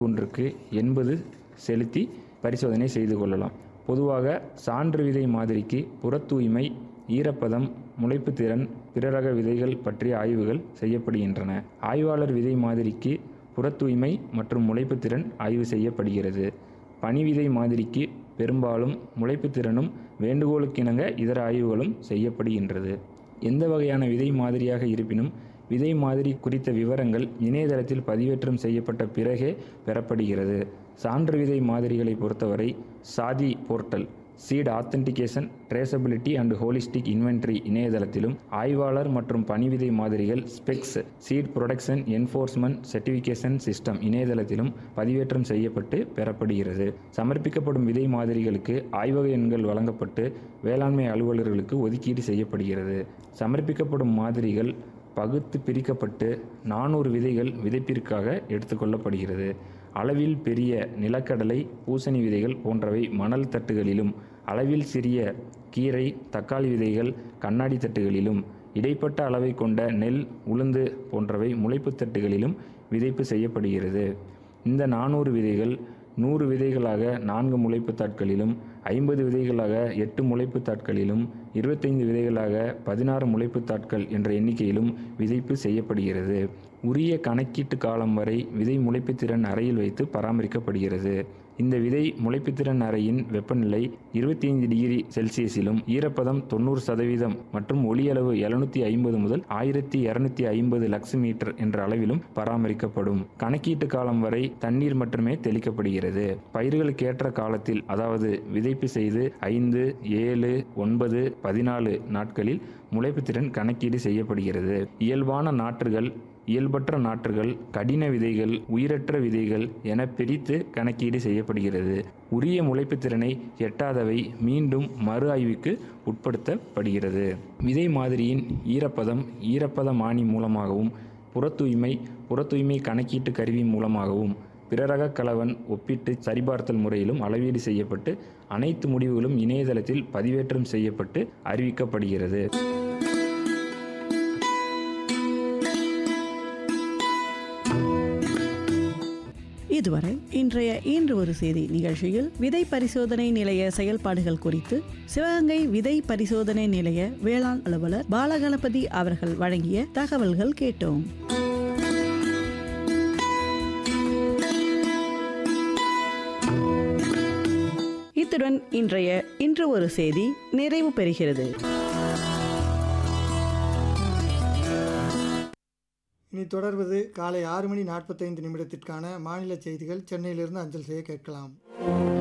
ஒன்றுக்கு 80 செலுத்தி பரிசோதனை செய்து கொள்ளலாம். பொதுவாக சான்று விதை மாதிரிக்கு புறத் தூய்மை, ஈரப்பதம், முளைப்பு திறன், பிற ரக விதைகள் பற்றிய ஆய்வுகள் செய்யப்படுகின்றன. ஆய்வாளர் விதை மாதிரிக்கு புறத் தூய்மை மற்றும் முளைப்பு திறன் ஆய்வு செய்யப்படுகிறது. பனி விதை மாதிரிக்கு பெரும்பாலும் முளைப்பு திறனும் வேண்டுகோளுக்கிணங்க இதர ஆய்வுகளும் செய்யப்படுகின்றது. எந்த வகையான விதை மாதிரியாக இருப்பினும் விதை மாதிரி குறித்த விவரங்கள் இணையதளத்தில் பதிவேற்றம் செய்யப்பட்ட பிறகே பெறப்படுகிறது. சான்று விதை மாதிரிகளை பொறுத்தவரை சாதி portal, seat authentication, traceability and holistic inventory இணையதளத்திலும், ஆய்வாளர் மற்றும் பனி விதை மாதிரிகள் specs, seat production enforcement certification system இணையதளத்திலும் பதிவேற்றம் செய்யப்பட்டு பெறப்படுகிறது. சமர்ப்பிக்கப்படும் விதை மாதிரிகளுக்கு ஆய்வக எண்கள் வழங்கப்பட்டு வேளாண்மை அலுவலர்களுக்கு ஒதுக்கீடு செய்யப்படுகிறது. சமர்ப்பிக்கப்படும் மாதிரிகள் பகுத்து பிரிக்கப்பட்டு 400 விதைகள் விதைப்பிற்காக எடுத்துக்கொள்ளப்படுகிறது. அளவில் பெரிய நிலக்கடலை, பூசணி விதைகள் போன்றவை மணல் தட்டுகளிலும், அளவில் சிறிய கீரை, தக்காளி விதைகள் கண்ணாடி தட்டுகளிலும், இடைப்பட்ட அளவை கொண்ட நெல், உளுந்து போன்றவை முளைப்பு தட்டுகளிலும் விதைப்பு செய்யப்படுகிறது. இந்த 400 விதைகள் 100 விதைகளாக 4 முளைப்பு தாட்களிலும், 50 விதைகளாக 8 முளைப்பு தாட்களிலும், 25 விதைகளாக 16 முளைப்பு தாட்கள் என்ற எண்ணிக்கையிலும் விதைப்பு செய்யப்படுகிறது. உரிய கணக்கீட்டு காலம் வரை விதை முளைப்புத்திறன் அறையில் வைத்து பராமரிக்கப்படுகிறது. இந்த விதை முளைப்புத்திறன் அறையின் வெப்பநிலை 25 டிகிரி செல்சியஸிலும், ஈரப்பதம் 90% மற்றும் ஒளியளவு 750 முதல் 1250 லக்ஸ் மீட்டர் என்ற அளவிலும் பராமரிக்கப்படும். கணக்கீட்டு காலம் வரை தண்ணீர் மட்டுமே தெளிக்கப்படுகிறது. பயிர்களுக்கு ஏற்ற காலத்தில், அதாவது விதைப்பு செய்து 5, 7, 9, 14 நாட்களில் முளைப்புத்திறன் கணக்கீடு செய்யப்படுகிறது. இயல்பான நாற்றுகள், இயல்பற்ற நாற்றுகள், கடின விதைகள், உயிரற்ற விதைகள் என பிரித்து கணக்கீடு செய்யப்படுகிறது. உரிய முளைப்பு திறனை எட்டாதவை மீண்டும் மறு ஆய்வுக்கு உட்படுத்தப்படுகிறது. விதை மாதிரியின் ஈரப்பதம் ஈரப்பதமானி மூலமாகவும், புறத்தூய்மை கணக்கீட்டு கருவி மூலமாகவும், பிற ரக கலவன் ஒப்பிட்டு சரிபார்த்தல் முறையிலும் அளவீடு செய்யப்பட்டு அனைத்து முடிவுகளும் இணையதளத்தில் பதிவேற்றம் செய்யப்பட்டு அறிவிக்கப்படுகிறது. இதுவரை இன்றைய இன்று ஒரு செய்தி நிகழ்ச்சியில் விதை பரிசோதனை நிலைய செயல்பாடுகள் குறித்து சிவகங்கை விதை பரிசோதனை நிலைய வேளாண் அலுவலர் பாலகணபதி அவர்கள் வழங்கிய தகவல்கள் கேட்டோம். இத்துடன் இன்றைய இன்று ஒரு செய்தி நிறைவு பெறுகிறது. இனி தொடர்வது காலை 6:45 மாநில செய்திகள் சென்னையிலிருந்து அஞ்சல் செய்ய கேட்கலாம்.